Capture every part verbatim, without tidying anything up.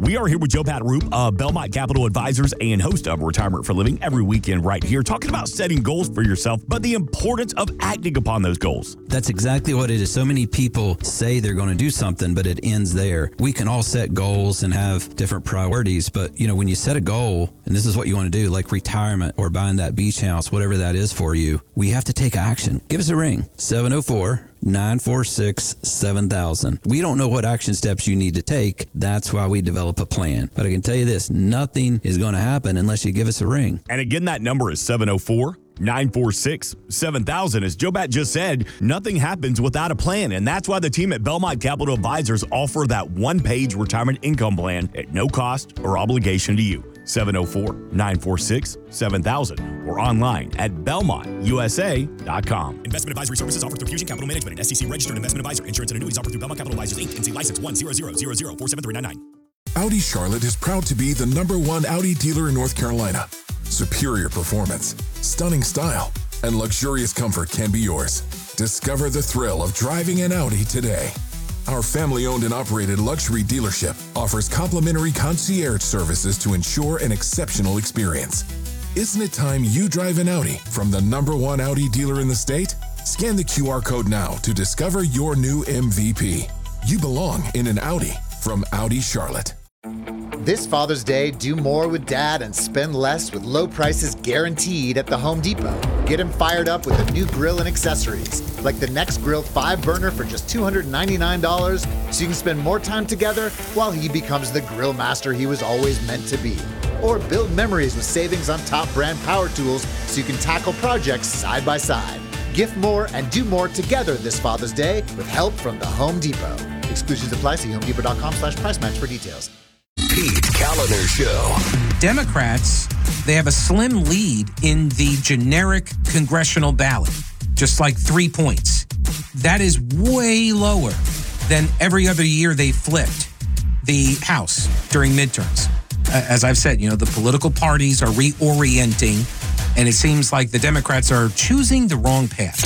We are here with Joe Pataroop of Belmont Capital Advisors and host of Retirement for Living every weekend right here, talking about setting goals for yourself, but the importance of acting upon those goals. That's exactly what it is. So many people say they're going to do something, but it ends there. We can all set goals and have different priorities, but you know, when you set a goal, and this is what you want to do, like retirement or buying that beach house, whatever that is for you, we have to take action. Give us a ring, seven oh four, nine four six, seven thousand. We don't know what action steps you need to take. That's why we develop a plan. But I can tell you this, nothing is going to happen unless you give us a ring. And again, that number is seven oh four, nine four six, seven thousand. As Joe Bat just said, nothing happens without a plan. And that's why the team at Belmont Capital Advisors offer that one-page retirement income plan at no cost or obligation to you. seven oh four, nine four six, seven thousand or online at belmont u s a dot com. Investment advisory services offered through Fusion Capital Management, an S E C registered investment advisor. Insurance and annuities offered through Belmont Capital Advisors, Incorporated. N C license one zero zero zero zero four seven three nine nine. Audi Charlotte is proud to be the number one Audi dealer in North Carolina. Superior performance, stunning style, and luxurious comfort can be yours. Discover the thrill of driving an Audi today. Our family-owned and operated luxury dealership offers complimentary concierge services to ensure an exceptional experience. Isn't it time you drive an Audi from the number one Audi dealer in the state? Scan the Q R code now to discover your new M V P. You belong in an Audi from Audi Charlotte. This Father's Day, do more with Dad and spend less with low prices guaranteed at the Home Depot. Get him fired up with a new grill and accessories, like the Next Grill five burner for just two hundred ninety-nine dollars, so you can spend more time together while he becomes the grill master he was always meant to be. Or build memories with savings on top brand power tools so you can tackle projects side by side. Gift more and do more together this Father's Day with help from the Home Depot. Exclusions apply. See homedepot.com slash price match for details. Pete Kaliner Show. Democrats, they have a slim lead in the generic congressional ballot, just like three points. That is way lower than every other year they flipped the House during midterms. As I've said, you know, the political parties are reorienting, and it seems like the Democrats are choosing the wrong path.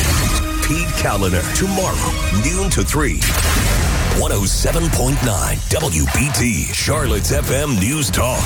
Pete Kaliner, tomorrow, noon to three. one oh seven point nine W B T, Charlotte's F M News Talk.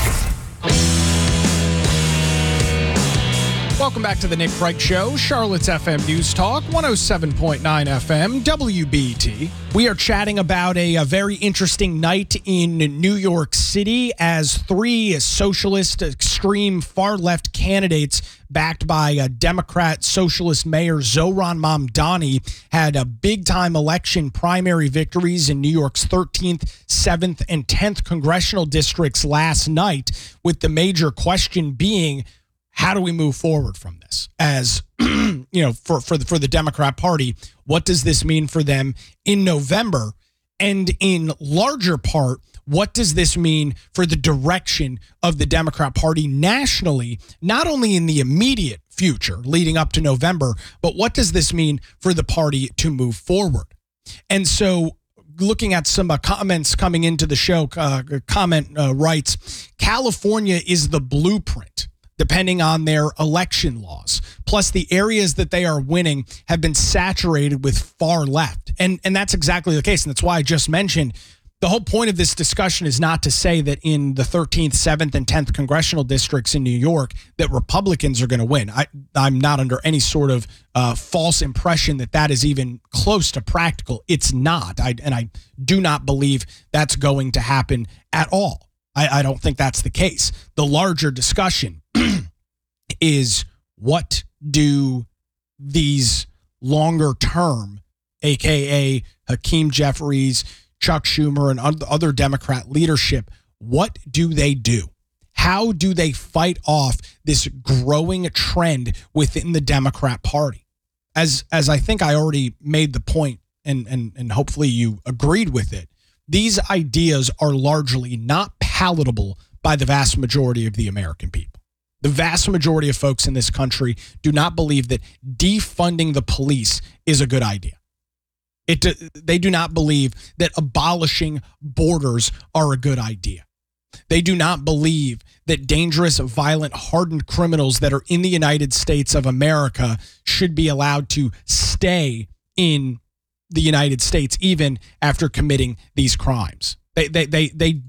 Welcome back to the Nick Bright Show, Charlotte's F M News Talk, one oh seven point nine F M, W B T. We are chatting about a, a very interesting night in New York City as three socialist, extreme, far-left candidates backed by a Democrat socialist mayor Zohran Mamdani had a big-time election primary victories in New York's thirteenth, seventh, and tenth congressional districts last night, with the major question being, how do we move forward from this? As, you know, for, for, the, for the Democrat Party, what does this mean for them in November? And in larger part, what does this mean for the direction of the Democrat Party nationally, not only in the immediate future leading up to November, but what does this mean for the party to move forward? And so looking at some uh, comments coming into the show, uh, comment uh, writes, California is the blueprint, depending on their election laws. Plus, the areas that they are winning have been saturated with far left. And, and that's exactly the case. And that's why I just mentioned the whole point of this discussion is not to say that in the thirteenth, seventh, and tenth congressional districts in New York that Republicans are going to win. I, I'm not under any sort of uh, false impression that that is even close to practical. It's not. I, and I do not believe that's going to happen at all. I, I don't think that's the case. The larger discussion is, what do these longer term, A K A Hakeem Jeffries, Chuck Schumer, and other Democrat leadership, what do they do? How do they fight off this growing trend within the Democrat Party? As as I think I already made the point, and and and hopefully you agreed with it, these ideas are largely not palatable by the vast majority of the American people. The vast majority of folks in this country do not believe that defunding the police is a good idea. It, they do not believe that abolishing borders are a good idea. They do not believe that dangerous, violent, hardened criminals that are in the United States of America should be allowed to stay in the United States even after committing these crimes. They, they, they, they